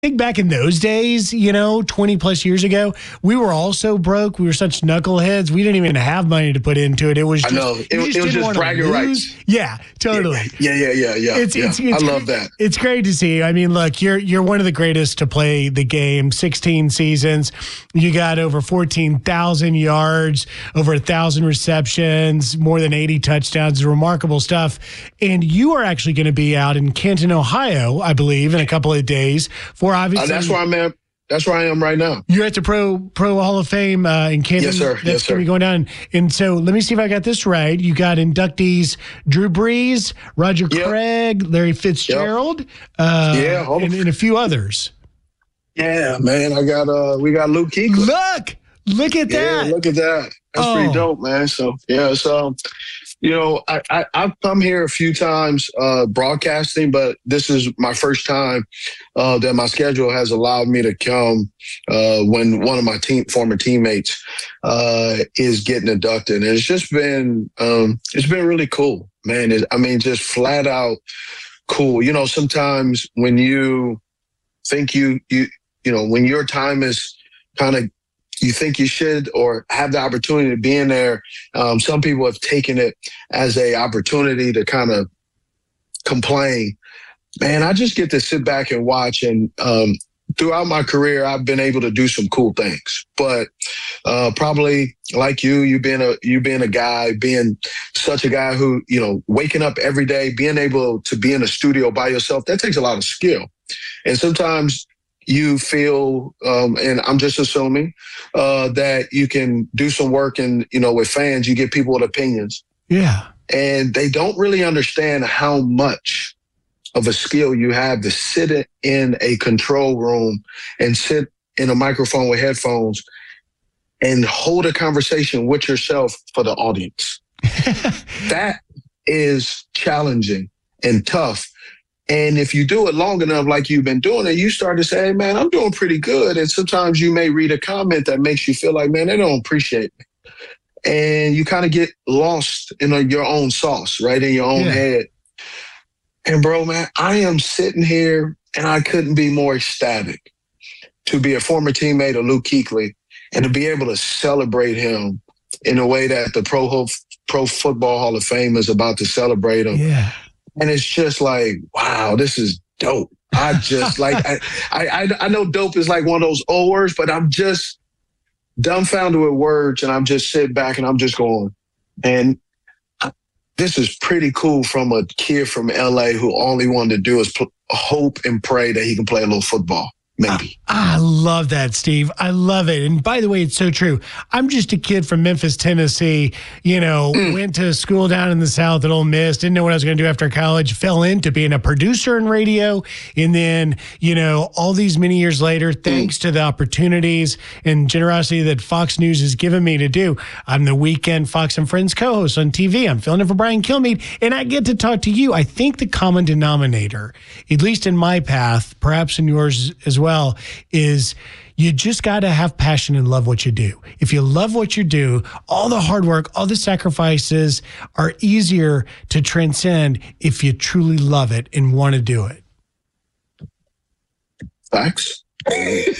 think back in those days, 20 plus years ago, we were all so broke. We were such knuckleheads. We didn't even have money to put into it. It was just, I know. It was just bragging rights. Yeah, totally. Yeah. I love that. It's great to see. I mean, look, you're one of the greatest to play the game. 16 seasons. You got over 14,000 yards, over 1,000 receptions, more than 80 touchdowns. Remarkable stuff. And you are actually going to be out in Canton, Ohio, I believe, in a couple of days for obviously. That's where I'm at. That's where I am right now. You're at the Pro Hall of Fame in Canton. Yes, sir. That's going to be going down. And so let me see if I got this right. You got inductees Drew Brees, Roger Craig, Larry Fitzgerald, and a few others. Yeah, man. We got Luke Kuechly. Look at that. Look at that. That's pretty dope, man. So, I've come here a few times broadcasting, but this is my first time that my schedule has allowed me to come when one of my former teammates is getting inducted. And it's just been really cool, man. Just flat out cool. Sometimes when you think when your time is kind of, you think you should or have the opportunity to be in there. Some people have taken it as a opportunity to kind of complain. Man, I just get to sit back and watch. And throughout my career, I've been able to do some cool things. But probably like you being a guy, being such a guy who, waking up every day, being able to be in a studio by yourself, that takes a lot of skill. And sometimes you feel, and I'm just assuming, that you can do some work and, with fans, you get people with opinions. Yeah. And they don't really understand how much of a skill you have to sit in a control room and sit in a microphone with headphones and hold a conversation with yourself for the audience. That is challenging and tough. And if you do it long enough, like you've been doing it, you start to say, hey, man, I'm doing pretty good. And sometimes you may read a comment that makes you feel like, man, they don't appreciate me. And you kind of get lost in your own sauce, right, in your own head. And, bro, man, I am sitting here and I couldn't be more ecstatic to be a former teammate of Luke Kuechly and to be able to celebrate him in a way that the Pro Football Hall of Fame is about to celebrate him. Yeah. And it's just like, wow, this is dope. I just I know dope is like one of those old words, but I'm just dumbfounded with words. And I'm just sitting back and I'm just going, and this is pretty cool from a kid from LA who only wanted to do is hope and pray that he can play a little football. Maybe. I love that, Steve. I love it. And by the way, it's so true. I'm just a kid from Memphis, Tennessee, went to school down in the South at Ole Miss, didn't know what I was going to do after college, fell into being a producer in radio. And then, all these many years later, thanks to the opportunities and generosity that Fox News has given me to do, I'm the weekend Fox and Friends co-host on TV. I'm filling in for Brian Kilmeade, and I get to talk to you. I think the common denominator, at least in my path, perhaps in yours as well, is you just got to have passion and love what you do. If you love what you do, all the hard work, all the sacrifices are easier to transcend if you truly love it and want to do it. Facts. Right?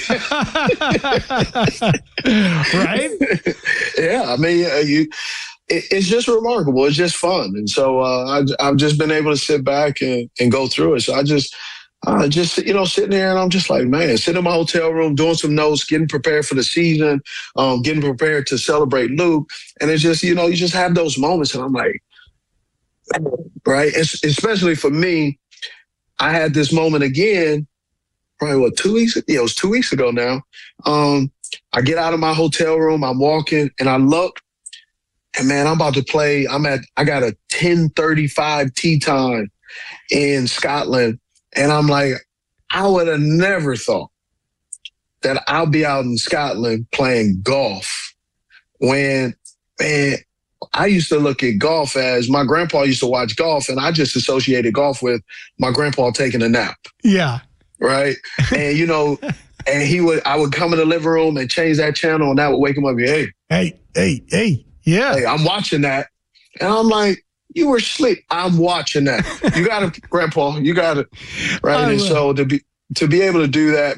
Yeah. It's just remarkable. It's just fun. And so I've just been able to sit back and go through it. So I just sitting there and I'm just like, man, sitting in my hotel room, doing some notes, getting prepared for the season, getting prepared to celebrate Luke. And it's just, you just have those moments and I'm like, right. Especially for me, I had this moment again, probably 2 weeks ago? Yeah, it was 2 weeks ago now. I get out of my hotel room, I'm walking and I look and man, I'm about to play. I got a 10:35 tee time in Scotland. And I'm like, I would have never thought that I'll be out in Scotland playing golf when, man, I used to look at golf as my grandpa used to watch golf and I just associated golf with my grandpa taking a nap. Yeah. Right. And, and I would come in the living room and change that channel and that would wake him up. Hey. Yeah. Hey, I'm watching that. And I'm like, you were asleep. I'm watching that. You got it, Grandpa. You got it. Right. And so to be able to do that,